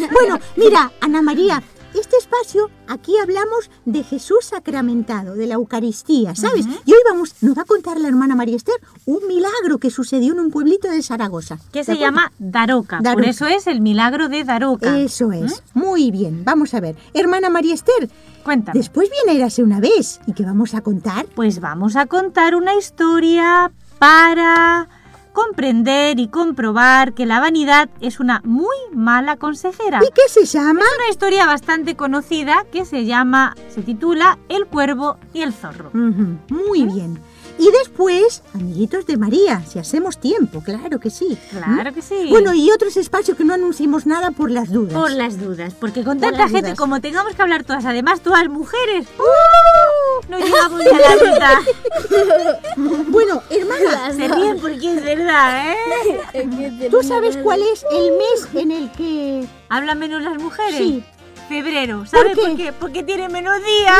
Bueno, mira, Ana María, este espacio, aquí hablamos de Jesús sacramentado, de la Eucaristía, ¿sabes? Y hoy nos va a contar la hermana María Esther un milagro que sucedió en un pueblito de Zaragoza. Que se llama Daroca. Por eso es el milagro de Daroca. Eso es. Muy bien, vamos a ver. Hermana María Esther, cuéntame. Después viene Érase una vez. ¿Y qué vamos a contar? Pues vamos a contar una historia para comprender y comprobar que la vanidad es una muy mala consejera. ¿Y qué se llama? Es una historia bastante conocida que se titula El cuervo y el zorro. Muy bien. Y después, amiguitos de María, si hacemos tiempo, claro que sí. Claro que sí. Bueno, y otros espacios que no anunciamos nada por las dudas. Por las dudas, porque con tanta gente como tengamos que hablar todas, además todas mujeres, no llegamos ni a la mitad. Bueno, hermana, se ríen porque es verdad, ¿eh? ¿Tú sabes cuál es el mes en el que hablan menos las mujeres? Sí. Febrero. ¿Sabes por qué? Porque tiene menos días.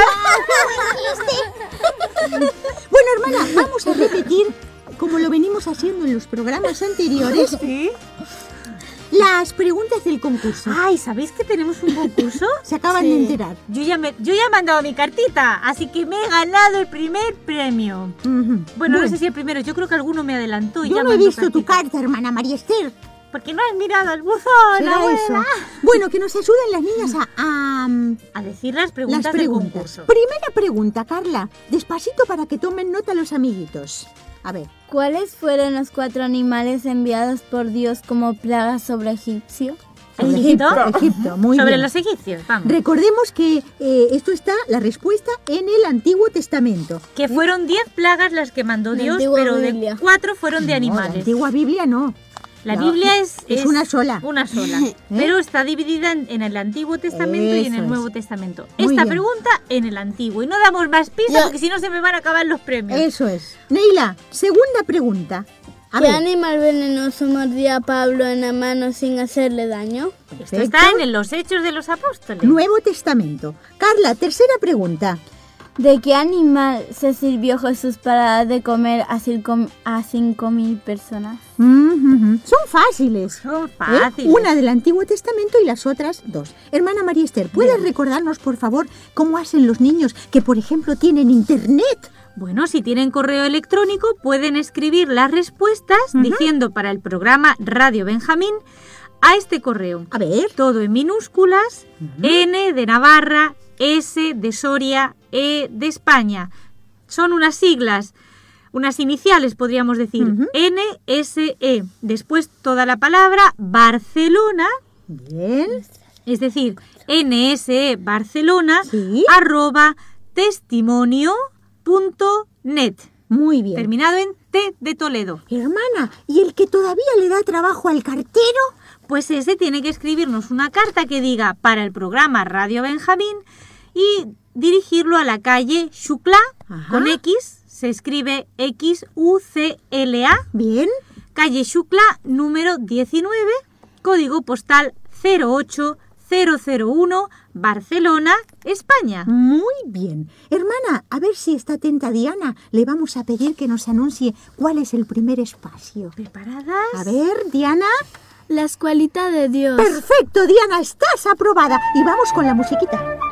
Bueno, hermana, vamos a repetir, como lo venimos haciendo en los programas anteriores, ¿sí? Las preguntas del concurso. Ay, ¿sabéis que tenemos un concurso? Se acaban de enterar. Yo ya he mandado mi cartita, así que me he ganado el primer premio. Bueno, no sé si el primero, yo creo que alguno me adelantó. Yo no he visto tu carta, hermana María Esther. Porque no has mirado al buzón, ¿será eso? Bueno, que nos ayuden las niñas a decir las preguntas del concurso. Primera pregunta, Carla. Despacito para que tomen nota los amiguitos. A ver. ¿Cuáles fueron los 4 animales enviados por Dios como plagas sobre Egipcio? Egipto, muy sobre bien. Los egipcios, vamos. Recordemos que esto está, la respuesta, en el Antiguo Testamento. Que fueron 10 plagas las que mandó Dios, pero Biblia. De 4 fueron de animales. La Antigua Biblia no. La Biblia es una sola. Una sola. Pero está dividida en el Antiguo Testamento y en el Nuevo Testamento. Muy Esta bien. pregunta en el Antiguo. Y no damos más pistas porque si no se me van a acabar los premios. Eso es. Neila, segunda pregunta. ¿Qué animal venenoso mordía a Pablo en la mano sin hacerle daño? Esto está en los Hechos de los Apóstoles. Nuevo Testamento. Carla, tercera pregunta. ¿De qué animal se sirvió Jesús para dar de comer a 5.000 personas? Son fáciles. Son fáciles. Una del Antiguo Testamento y las otras 2. Hermana María Esther, ¿puedes recordarnos, por favor, cómo hacen los niños que, por ejemplo, tienen internet? Bueno, si tienen correo electrónico, pueden escribir las respuestas diciendo para el programa Radio Benjamín a este correo. A ver. Todo en minúsculas, N de Navarra, S de Soria, E de España. Son unas siglas, unas iniciales podríamos decir, NSE. Después toda la palabra Barcelona. Bien. Es decir, NSE Barcelona, ¿sí? @testimonio.net. Muy bien. Terminado en T de Toledo. Hermana, ¿y el que todavía le da trabajo al cartero? Pues ese tiene que escribirnos una carta que diga para el programa Radio Benjamín y dirigirlo a la calle Xuclà, con X, se escribe XUCLA. Bien. Calle Xuclà, número 19, código postal 08001, Barcelona, España. Muy bien. Hermana, a ver si está atenta Diana. Le vamos a pedir que nos anuncie cuál es el primer espacio. ¿Preparadas? A ver, Diana. La escuelita de Dios. Perfecto, Diana, estás aprobada. Y vamos con la musiquita.